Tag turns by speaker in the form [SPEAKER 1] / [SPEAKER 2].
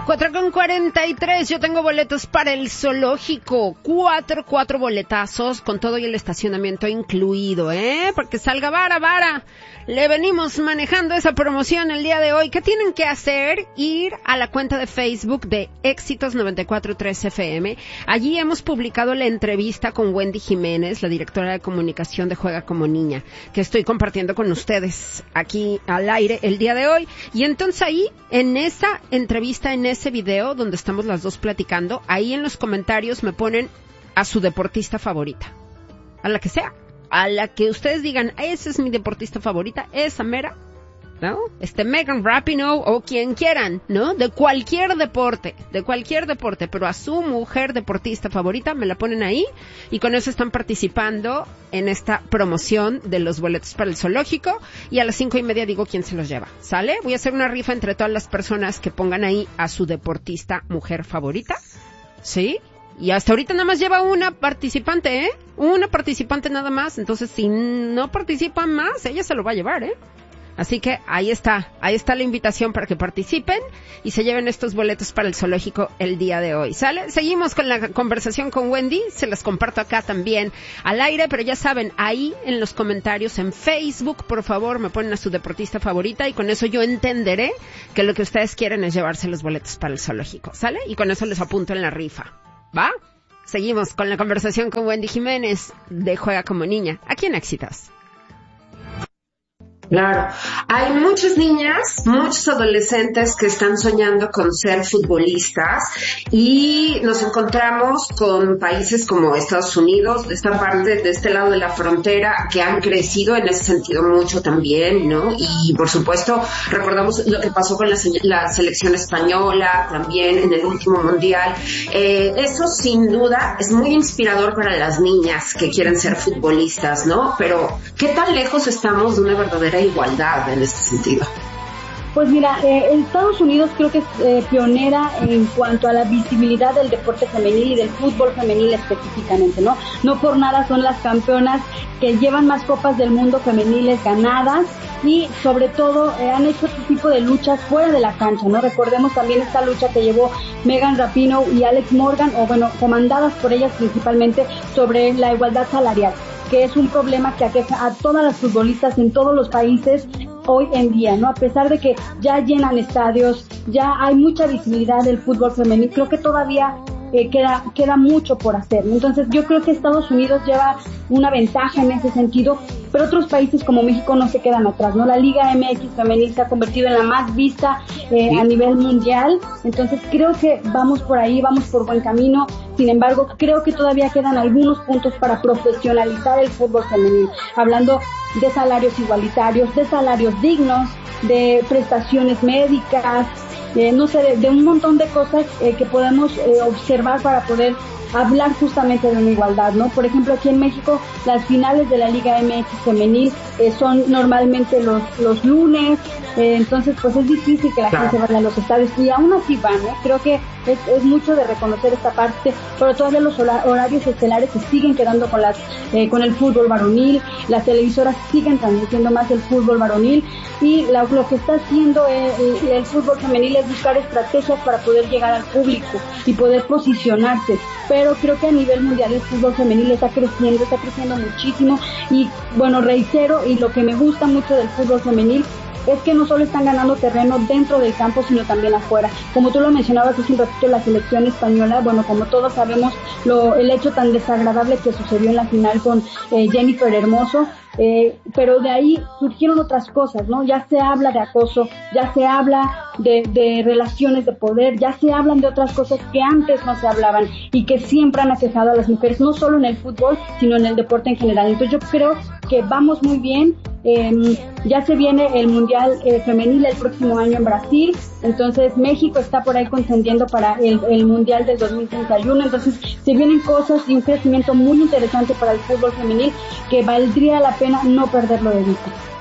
[SPEAKER 1] 4:43, yo tengo boletos para el zoológico, cuatro boletazos, con todo y el estacionamiento incluido, porque salga vara. Le venimos manejando esa promoción el día de hoy. ¿Qué tienen que hacer? Ir a la cuenta de Facebook de Éxitos 94.3 FM. Allí hemos publicado la entrevista con Wendy Jiménez, la directora de comunicación de Juega Como Niña, que estoy compartiendo con ustedes aquí al aire el día de hoy. Y entonces ahí, en esa entrevista, en ese video donde estamos las dos platicando, ahí en los comentarios me ponen a su deportista favorita, a la que sea, a la que ustedes digan, esa es mi deportista favorita, esa mera, ¿no? Megan Rapinoe o quien quieran, ¿no? De cualquier deporte, pero a su mujer deportista favorita me la ponen ahí y con eso están participando en esta promoción de los boletos para el zoológico y a las 5:30 digo quién se los lleva, ¿sale? Voy a hacer una rifa entre todas las personas que pongan ahí a su deportista mujer favorita, ¿sí? Y hasta ahorita nada más lleva una participante, una participante nada más, entonces si no participan más, ella se lo va a llevar, Así que ahí está la invitación para que participen y se lleven estos boletos para el zoológico el día de hoy, ¿sale? Seguimos con la conversación con Wendy, se las comparto acá también al aire, pero ya saben, ahí en los comentarios en Facebook, por favor, me ponen a su deportista favorita y con eso yo entenderé que lo que ustedes quieren es llevarse los boletos para el zoológico, ¿sale? Y con eso les apunto en la rifa, ¿va? Seguimos con la conversación con Wendy Jiménez de Juega Como Niña, aquí en Éxitos.
[SPEAKER 2] Claro, hay muchas niñas, muchos adolescentes que están soñando con ser futbolistas y nos encontramos con países como Estados Unidos, de esta parte, de este lado de la frontera, que han crecido en ese sentido mucho también, ¿no? Y por supuesto, recordamos lo que pasó con la selección española también en el último mundial. Eso sin duda es muy inspirador para las niñas que quieren ser futbolistas, ¿no? Pero, ¿qué tan lejos estamos de una verdadera igualdad en este sentido?
[SPEAKER 3] Pues mira, Estados Unidos creo que es pionera en cuanto a la visibilidad del deporte femenil y del fútbol femenil específicamente, ¿no? No por nada son las campeonas que llevan más copas del mundo femeniles ganadas y sobre todo han hecho este tipo de luchas fuera de la cancha, ¿no? Recordemos también esta lucha que llevó Megan Rapinoe y Alex Morgan, o bueno, comandadas por ellas principalmente, sobre la igualdad salarial, que es un problema que aqueja a todas las futbolistas en todos los países hoy en día, ¿no? A pesar de que ya llenan estadios, ya hay mucha visibilidad del fútbol femenino, creo que todavía queda mucho por hacer. Entonces yo creo que Estados Unidos lleva una ventaja en ese sentido, pero otros países como México no se quedan atrás, ¿no? La Liga MX femenil se ha convertido en la más vista a nivel mundial, entonces creo que vamos por ahí, vamos por buen camino. Sin embargo, creo que todavía quedan algunos puntos para profesionalizar el fútbol femenil, hablando de salarios igualitarios, de salarios dignos, de prestaciones médicas, no sé, de un montón de cosas que podemos observar para poder hablar justamente de una igualdad, ¿no? Por ejemplo, aquí en México, las finales de la Liga MX femenil son normalmente los lunes, entonces pues es difícil que la gente vaya a los estadios y aún así van, Creo que es mucho de reconocer esta parte, pero todavía los horarios estelares se siguen quedando con el fútbol varonil, las televisoras siguen transmitiendo más el fútbol varonil y lo que está haciendo el fútbol femenil es buscar estrategias para poder llegar al público y poder posicionarse, pero creo que a nivel mundial el fútbol femenil está creciendo muchísimo y bueno, reitero, y lo que me gusta mucho del fútbol femenil es que no solo están ganando terreno dentro del campo, sino también afuera. Como tú lo mencionabas hace un ratito, la selección española, bueno, como todos sabemos, el hecho tan desagradable que sucedió en la final con Jennifer Hermoso, pero de ahí surgieron otras cosas, ¿no? Ya se habla de acoso, ya se habla de relaciones de poder, ya se hablan de otras cosas que antes no se hablaban y que siempre han aquejado a las mujeres, no solo en el fútbol, sino en el deporte en general. Entonces yo creo que vamos muy bien. Ya se viene el Mundial Femenil el próximo año en Brasil, entonces México está por ahí contendiendo para el Mundial del 2031, entonces se vienen cosas y un crecimiento muy interesante para el fútbol femenil que valdría la pena no perderlo de vista.